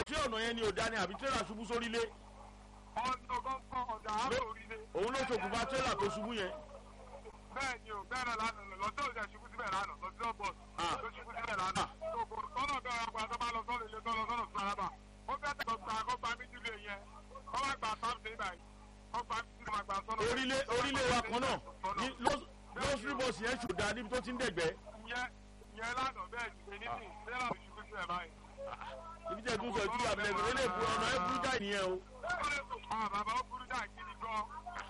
ṣé ọ̀nà yẹn ni ò dání àbí tírélà ṣubú sórílé. òun ló ṣokùnfà tírélà tó ṣubú yẹn. bẹ́ẹ̀ ni o bẹ́ẹ̀ náà lánàá lọ́jọ́ ìjà ṣubú síbẹ̀ lánàá lọ́jọ́ bọ́ọ̀sì ló ṣubú síbẹ̀ lánàá. tọ́nà bẹ́ẹ̀ ọgbà tó bá lọ sọ́ọ̀lù ilé tó lọ sọ́ọ̀lù sàrábà ó fẹ́ tẹ̀ ọgbà méjìlé yẹn wọ́n wá gbà sáfì báyìí ọgbà méjìlé máa gbà sọ́nà. orílẹ̀ wa kan náà ní lọ́sùrì bọ́ọ̀sì yẹn ṣòdà níbi tó ti ń dẹ̀gbẹ́. ìyẹn lánàá bẹ́ẹ̀ ni èyí ní tẹ́lá ló ṣubú síbẹ̀ báyìí. ibi tẹ́ tún sọ ìdúró àbẹ̀lẹ̀ ilé ìbú ọ̀nà ẹ̀ burú jáì nìyẹn o. bàbá ó burú jáì gidi gan.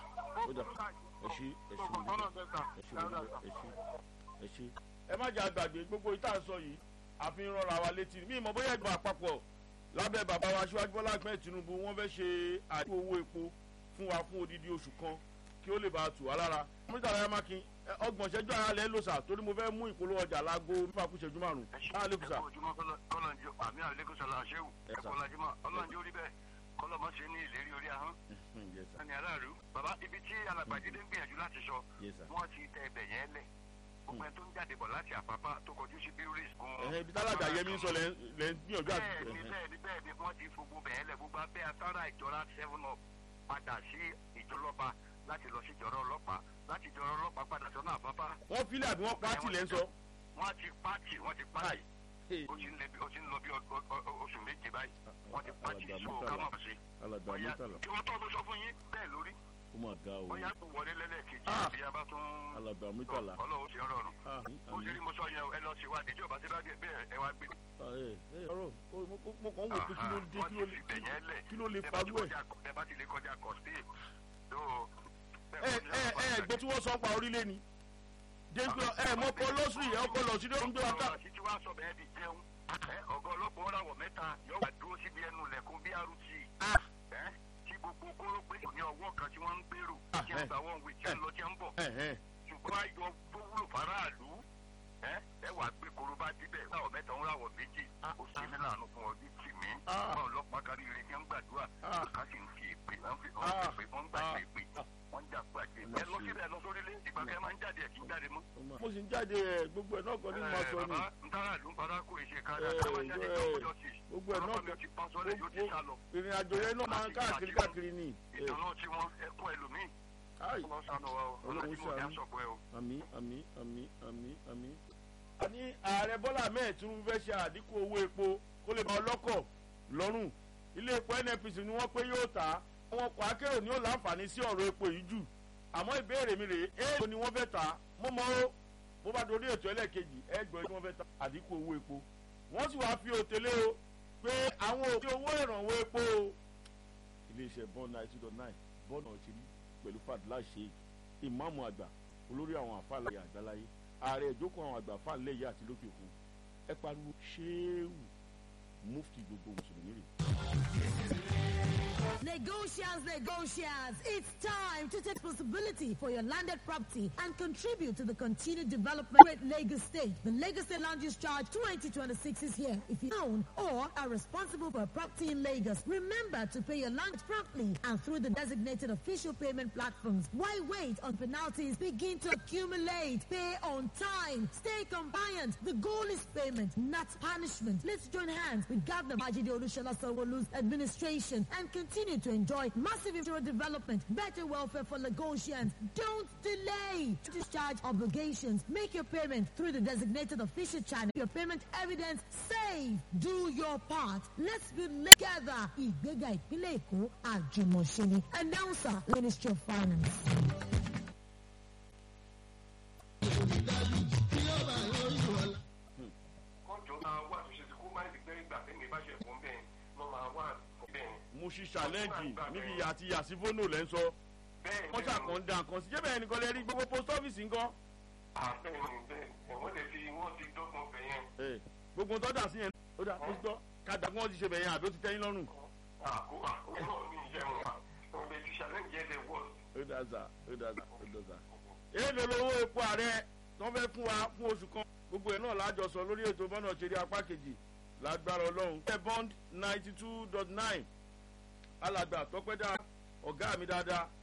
ẹ má jà gbàgbé gbogbo ìta sọ yìí àfihàn rọra wa létí mi ìmọ̀ bóyá ìgbà àpapọ̀ lábẹ́ bàbá wa Aṣíwájú Bọ́lá Ahmed Tinubu wọ́n fẹ́ ṣe àdínkù owó epo fún wa fún odidi oṣù kan kí ó lè bá a tù wá lára. mínísítà Láyé Mákin ọgbọ̀n ṣẹ́jú ara lẹ́ ló sà torí mo fẹ́ mú ìpolówó ọjà láago mẹ́fà kú ṣẹ́jú márùn-ún. kọlọmọ ṣe ní ìlérí orí ahọ́n ẹni aráàlú bàbá ibi tí alàgbàjídé ń gbìyànjú láti sọ wọ́n ti tẹ ẹbẹ̀ yẹn lẹ̀ gbogbo ẹni tó ń jáde bọ̀ láti Àpápá tó kọjú sí bíúrìs gun. ibi tálájà yẹmi ń sọ lẹ́ ń gbìyànjú àti. bẹ́ẹ̀ ni wọ́n ti fogbo bẹ̀ẹ́ lẹ̀ gbogbo abẹ́ afárá ìjọra 7up padà sí ìjọlọ́ba láti lọ sí ìjọra ọlọ́pàá láti ìjọra ọlọ́pàá padà sọ́nà Àpápá. wọ́n filẹ̀ àbí wọ́n pàtì lẹ́ ń sọ. wọ́n ti pàtì ó ti ń lọ bí oṣù méje báyìí wọ́n ti pàtì so ká mọ̀ sí. ọ̀yà tí wọ́n tọ́ sọ fún yín bẹ́ẹ̀ lórí. ó mà ga o. ọ̀yà tó wọlé lẹ́lẹ́kejì bí a bá tún. alàgbà Murtala. ọlọ́run ṣe ọ̀rọ̀ ó ṣe ní mo sọ yẹn ẹ lọ sí wa díjọba tí bá dé bẹ́ẹ̀ ẹ wá gbé. ọ̀rọ̀ mo kàn ń wò pé kí ló lè fagbó ẹ̀. ẹ bá ti lè kọjá kọ̀ọ̀sì gbé tí wọ́n sọ pa orílẹ̀ ni mọ́kọ lọ́sùn yẹn ọkọ lọ sí ló ń gbé wa ká. títí wàá sọ bẹ́ẹ̀ di jẹun ọgọ́ ọlọ́pàá ọ̀làwọ̀ mẹ́ta yóò wá dúró síbi ẹnu lẹ̀kùn bí RT tí gbogbo kóró pé ní ọwọ́ kan tí wọ́n ń gbèrò tí wọ́n gbà wọ́n wí tí wọ́n lọ tí wọ́n ń bọ̀ ṣùgbọ́n ayọ̀ tó wúlò faraàlú ẹ wà gbé korobá díbẹ̀ láwọ̀ mẹ́ta ń ráwọ̀ méjì ó sì ní láàánú fún ọdún tì mí wọn ọlọ́pàá kárí ire ní ń gbàdúrà ká sì ń fi èpè wọ́n gbà pé èpè wọ́n jà gbàgbé ẹ lọ síbẹ̀ lọ sórílẹ̀ ìgbà kẹ́ máa ń jáde ẹ̀ kí ń jáde mọ́. mo sì ń jáde gbogbo ẹ̀ náà kọ́ ní ma sọ ni. bàbá ntara ló ń fara kó èsè kára káwọn jáde tó kọjọ sí i gbogbo ẹ̀ náà gbogbo ìrìn àjò yẹn náà máa ń káàkiri ni. ìdáná tí wọ́n ẹkún ẹlòmíì wọ́n sànù wa o ọlọ́run sànù àmín. a ní ààrẹ Bọ́lá Ahmed Tinubu fẹ́ ṣe àdínkù owó epo kó lè bá ọlọ́kọ̀ lọ́rùn ilé epo NNPC ni wọ́n pé yóò tà àwọn ọkọ̀ akérò ni ó láǹfààní sí ọ̀rọ̀ epo yìí jù àmọ́ ìbéèrè mi rèé èèlò ni wọ́n fẹ́ tà mo mọ̀ ó bó bá dorí ètò ẹlẹ́ẹ̀kejì ẹgbẹ́ tí wọ́n fẹ́ tà àdínkù owó epo wọ́n sì wáá fi òtélé o pé àwọn òfin owó ìrànwọ́ epo iléeṣẹ́ bond 92.9 bọ́ọ̀nà òṣèlú pẹ̀lú Fadla Sheikh ìmáàmù àgbà olórí àwọn àfáàlàyé àgbáláyé ààrẹ ìjókòó àwọn àgbà àfáàlẹ́ yìí àti lókè òkun ẹ pariwo ṣéwù mufti gbogbo mùsùlùmí rè. Negotiants, it's time to take responsibility for your landed property and contribute to the continued development of Lagos State. The Lagos State Land Use Charge 2026 is here. If you own or are responsible for a property in Lagos, remember to pay your land promptly and through the designated official payment platforms. Why wait on penalties begin to accumulate? Pay on time. Stay compliant. The goal is payment, not punishment. Let's join hands with Governor Babajide Olusola Sanwo-Olu's administration and continue to enjoy massive infrastructure development, better welfare for Lagosians. Don't delay. Discharge obligations. Make your payment through the designated official channel. Your payment evidence safe. Do your part. Let's be together. Ìgbéga ìpínlẹ̀ Èkó àjùmọ̀ṣe. Announcer, Ministry of Finance. mo ṣi challenge níbi àti yasifono lẹ́ ń sọ wọ́n ṣàkàn dá nǹkan sí jẹ́bẹ̀ẹ́ nìkan lè rí gbogbo post office nǹkan. gbogbo tó dà sí yẹn ó dà ó gbọ́ kájà kí wọ́n ti ṣe bẹ̀yẹn àbí ó ti tẹ́yìn lọ́rùn. ó dà sà. èèlò lówó epo ààrẹ tó ń fẹ́ fún wa fún oṣù kan gbogbo ẹ̀ náà lájọsọ lórí ètò bọ́nà ṣeré apá kejì lágbára ọlọ́run. bond 92.9 alàgbà tọpẹ́dá ọ̀gá mi dáadáa